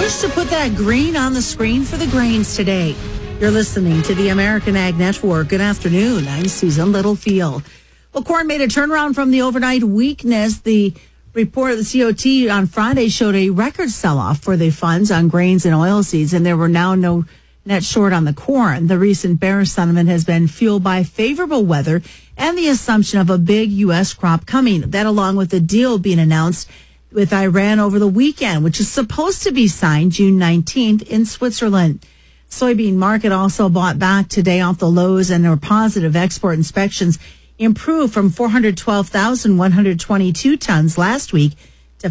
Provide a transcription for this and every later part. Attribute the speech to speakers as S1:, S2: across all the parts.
S1: push to put that green on the screen for the grains today. You're listening to the American Ag Network. Good afternoon. I'm Susan Littlefield. Well, corn made a turnaround from the overnight weakness. The report of the COT on Friday showed a record sell-off for the funds on grains and oilseeds, and there were now no net short on the corn. The recent bearish sentiment has been fueled by favorable weather and the assumption of a big U.S. crop coming. That, along with the deal being announced with Iran over the weekend, which is supposed to be signed June 19th in Switzerland. Soybean market also bought back today off the lows, and their positive export inspections improved from 412,122 tons last week to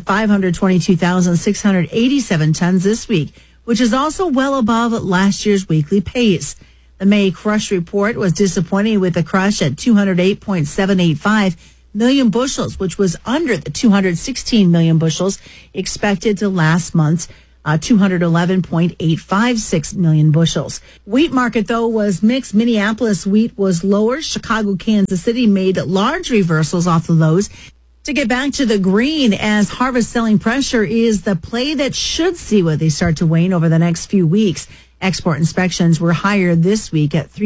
S1: 522,687 tons this week, which is also well above last year's weekly pace. The May crush report was disappointing, with a crush at 208.785 million bushels, which was under the 216 million bushels expected to last month's 211.856 million bushels. Wheat market, though, was mixed. Minneapolis wheat was lower. Chicago, Kansas City made large reversals off the lows to get back to the green, as harvest selling pressure is the play that should see what they start to wane over the next few weeks. Export inspections were higher this week at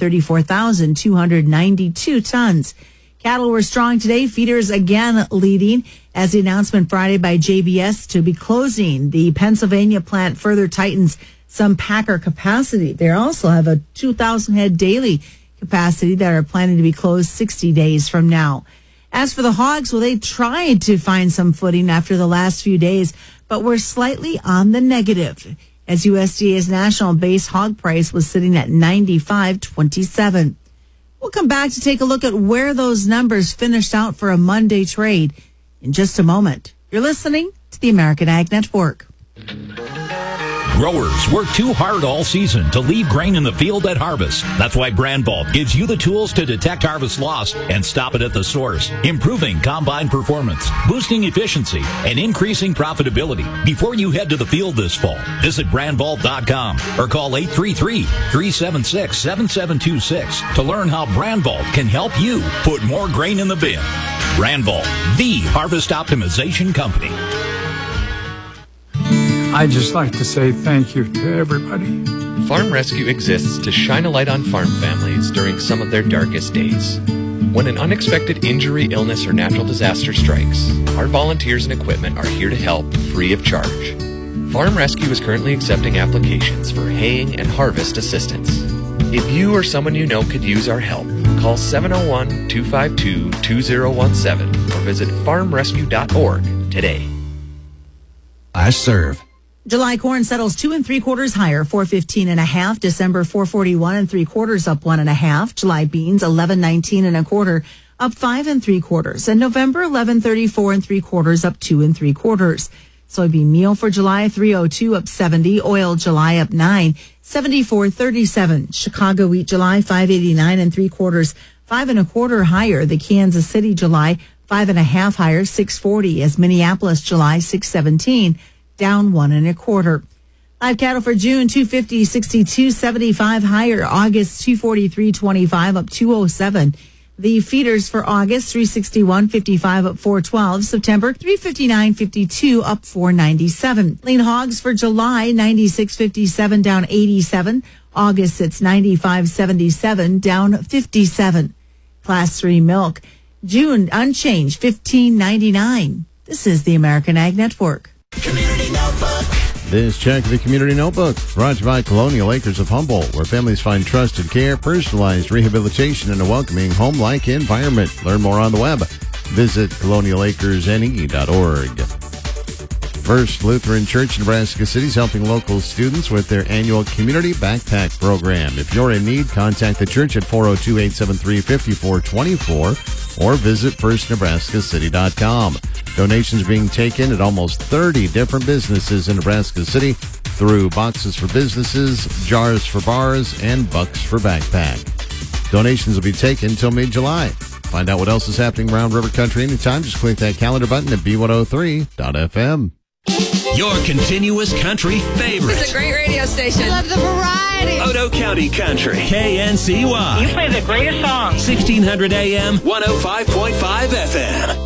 S1: 334,292 tons. Cattle were strong today. Feeders again leading, as the announcement Friday by JBS to be closing the Pennsylvania plant further tightens some packer capacity. They also have a 2,000 head daily capacity that are planning to be closed 60 days from now. As for the hogs, well, they tried to find some footing after the last few days, but were slightly on the negative, as USDA's national base hog price was sitting at $95.27. We'll come back to take a look at where those numbers finished out for a Monday trade in just a moment. You're listening to the American Ag Network.
S2: Growers work too hard all season to leave grain in the field at harvest. That's why Brandvolt gives you the tools to detect harvest loss and stop it at the source, improving combine performance, boosting efficiency, and increasing profitability. Before you head to the field this fall, visit Brandvolt.com or call 833-376-7726 to learn how Brandvolt can help you put more grain in the bin. Brandvolt, the harvest optimization company.
S3: I'd just like to say thank you to everybody.
S4: Farm Rescue exists to shine a light on farm families during some of their darkest days. When an unexpected injury, illness, or natural disaster strikes, our volunteers and equipment are here to help free of charge. Farm Rescue is currently accepting applications for haying and harvest assistance. If you or someone you know could use our help, call 701-252-2017 or visit farmrescue.org today.
S5: I serve.
S1: July corn settles 2 3/4 higher, 415.5. December 441 3/4, up 1.5. July beans 11.19 1/4, up 5 3/4, and November 11.34 3/4, up 2 3/4. Soybean meal for July 302, up 70. Oil July up 9, 74.37. Chicago wheat July 589 3/4, 5 1/4 higher. The Kansas City July 5.5 higher, 640, as Minneapolis July 617, down 1 1/4. Live cattle for June 250, 62, 75 higher. August 243.25, up 207. The feeders for August 361.55, up 412. September 359.52, up 497. Lean hogs for July 96.57, down 87. August it's 95.77, down 57. Class 3 milk June unchanged, $15.99. This is the American Ag Network.
S6: Community Notebook.
S7: This check of the Community Notebook brought to you by Colonial Acres of Humboldt, where families find trusted care, personalized rehabilitation, and a welcoming home-like environment. Learn more on the web. Visit colonialacresne.org. First Lutheran Church in Nebraska City is helping local students with their annual Community Backpack Program. If you're in need, contact the church at 402-873-5424 or visit firstnebraskacity.com. Donations being taken at almost 30 different businesses in Nebraska City through Boxes for Businesses, Jars for Bars, and Bucks for Backpack. Donations will be taken until mid-July. Find out what else is happening around River Country anytime. Just click that calendar button at b103.fm.
S2: Your continuous country favorite.
S8: It's a great radio station.
S9: I love the variety.
S2: Odo County Country. KNCY.
S10: You play the greatest songs.
S2: 1600 AM, 105.5 FM.